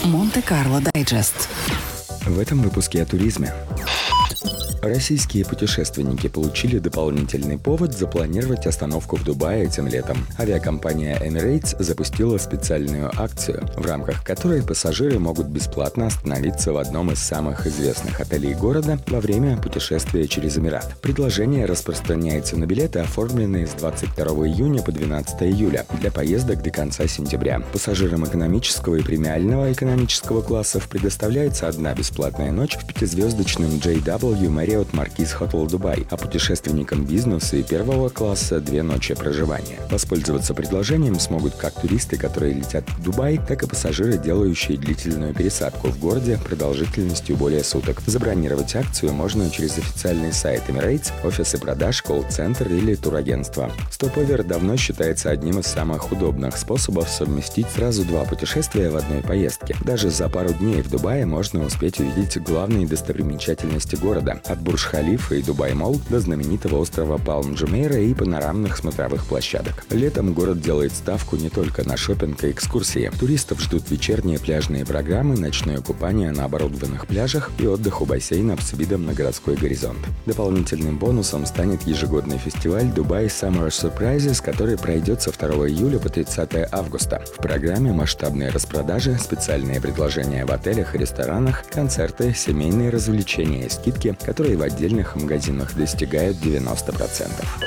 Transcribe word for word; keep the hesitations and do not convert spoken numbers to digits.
Монте-Карло Дайджест. В этом выпуске о туризме. Российские путешественники получили дополнительный повод запланировать остановку в Дубае этим летом. Авиакомпания Emirates запустила специальную акцию, в рамках которой пассажиры могут бесплатно остановиться в одном из самых известных отелей города во время путешествия через Эмират. Предложение распространяется на билеты, оформленные с двадцать второго июня по двенадцатое июля для поездок до конца сентября. Пассажирам экономического и премиального экономического классов предоставляется одна бесплатная ночь в пятизвездочном джей дабл ю Marriott Marquis Hotel Дубай, а путешественникам бизнеса и первого класса две ночи проживания. Воспользоваться предложением смогут как туристы, которые летят в Дубай, так и пассажиры, делающие длительную пересадку в городе продолжительностью более суток. Забронировать акцию можно через официальный сайт Emirates, офисы продаж, колл-центр или турагентство. Стоповер давно считается одним из самых удобных способов совместить сразу два путешествия в одной поездке. Даже за пару дней в Дубае можно успеть увидеть главные достопримечательности города – от Бурдж-Халифа и Дубай-Молл до знаменитого острова Палм-Джумейра и панорамных смотровых площадок. Летом город делает ставку не только на шопинг и экскурсии. Туристов ждут вечерние пляжные программы, ночное купание на оборудованных пляжах и отдых у бассейнов с видом на городской горизонт. Дополнительным бонусом станет ежегодный фестиваль Dubai Summer Surprises, который пройдет со второго июля по тридцатое августа. В программе масштабные распродажи, специальные предложения в отелях и ресторанах, концерты, семейные развлечения и скидки, которые в отдельных магазинах достигают девяносто процентов.